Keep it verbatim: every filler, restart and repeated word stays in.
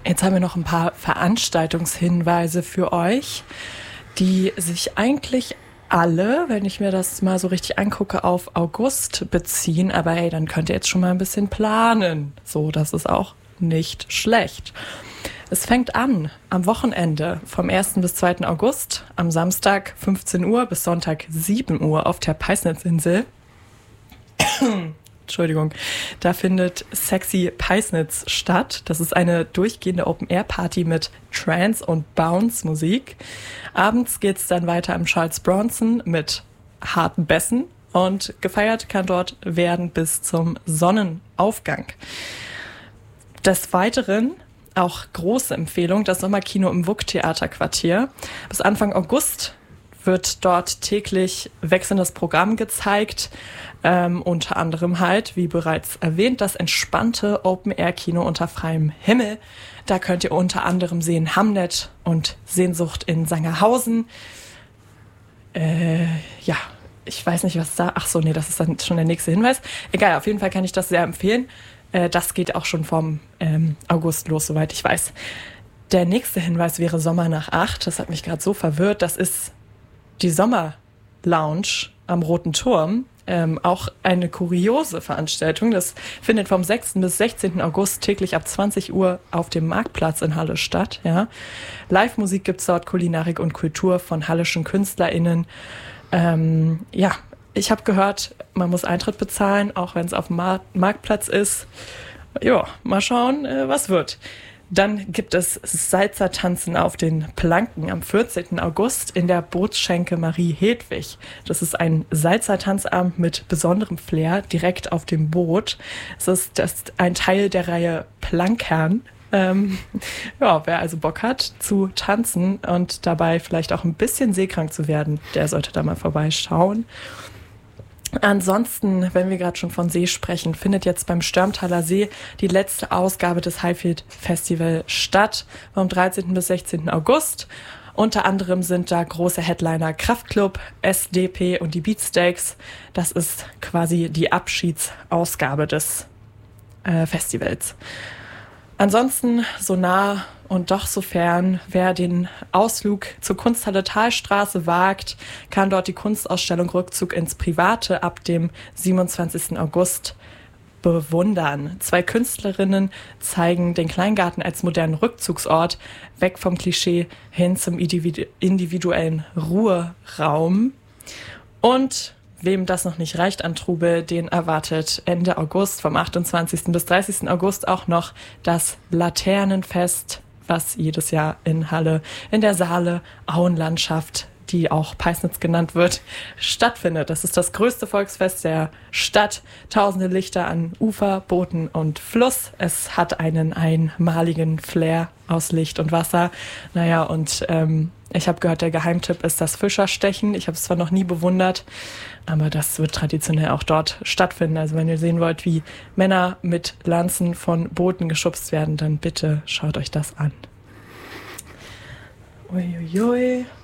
Jetzt haben wir noch ein paar Veranstaltungshinweise für euch, die sich eigentlich alle, wenn ich mir das mal so richtig angucke, auf August beziehen. Aber hey, dann könnt ihr jetzt schon mal ein bisschen planen. So, das ist auch nicht schlecht. Es fängt an am Wochenende vom ersten bis zweiten August, am Samstag fünfzehn Uhr bis Sonntag sieben Uhr auf der Peisnitzinsel. Entschuldigung, da findet Sexy Peisnitz statt. Das ist eine durchgehende Open-Air-Party mit Trance- und Bounce-Musik. Abends geht's dann weiter am Charles Bronson mit harten Bässen und gefeiert kann dort werden bis zum Sonnenaufgang. Des Weiteren auch große Empfehlung, das Sommerkino im W U K-Theaterquartier. Bis Anfang August wird dort täglich wechselndes Programm gezeigt. Ähm, unter anderem halt, wie bereits erwähnt, das entspannte Open-Air-Kino unter freiem Himmel. Da könnt ihr unter anderem sehen Hamnet und Sehnsucht in Sangerhausen. Äh, ja, ich weiß nicht, was da... Ach so, nee, das ist dann schon der nächste Hinweis. Egal, auf jeden Fall kann ich das sehr empfehlen. Äh, das geht auch schon vom ähm, August los, soweit ich weiß. Der nächste Hinweis wäre Sommer nach acht. Das hat mich gerade so verwirrt. Das ist die Sommerlounge am Roten Turm. Ähm, auch eine kuriose Veranstaltung. Das findet vom sechsten bis sechzehnten August täglich ab zwanzig Uhr auf dem Marktplatz in Halle statt. Ja. Live-Musik gibt's dort, Kulinarik und Kultur von hallischen KünstlerInnen. Ähm, ja, ich habe gehört, man muss Eintritt bezahlen, auch wenn es auf dem Mar- Marktplatz ist. Ja, mal schauen, äh, was wird. Dann gibt es Salzertanzen auf den Planken am vierzehnten August in der Bootsschenke Marie Hedwig. Das ist ein Salzertanzabend mit besonderem Flair direkt auf dem Boot. Es ist das ein Teil der Reihe Plankern. Ähm, ja, wer also Bock hat zu tanzen und dabei vielleicht auch ein bisschen seekrank zu werden, der sollte da mal vorbeischauen. Ansonsten, wenn wir gerade schon von See sprechen, findet jetzt beim Störmtaler See die letzte Ausgabe des Highfield Festival statt, vom dreizehnten bis sechzehnten August. Unter anderem sind da große Headliner Kraftklub, S D P und die Beatsteaks. Das ist quasi die Abschiedsausgabe des äh, Festivals. Ansonsten so nah und doch so fern, wer den Ausflug zur Kunsthalle Thalstraße wagt, kann dort die Kunstausstellung Rückzug ins Private ab dem siebenundzwanzigsten August bewundern. Zwei Künstlerinnen zeigen den Kleingarten als modernen Rückzugsort, weg vom Klischee hin zum individuellen Ruheraum. Und wem das noch nicht reicht an Trubel, den erwartet Ende August, vom achtundzwanzigsten bis dreißigsten August auch noch das Laternenfest, was jedes Jahr in Halle in der Saale Auenlandschaft, die auch Peisnitz genannt wird, stattfindet. Das ist das größte Volksfest der Stadt. Tausende Lichter an Ufer, Booten und Fluss. Es hat einen einmaligen Flair aus Licht und Wasser. Naja, und ähm, ich habe gehört, der Geheimtipp ist das Fischerstechen. Ich habe es zwar noch nie bewundert, aber das wird traditionell auch dort stattfinden. Also wenn ihr sehen wollt, wie Männer mit Lanzen von Booten geschubst werden, dann bitte schaut euch das an. Uiuiui.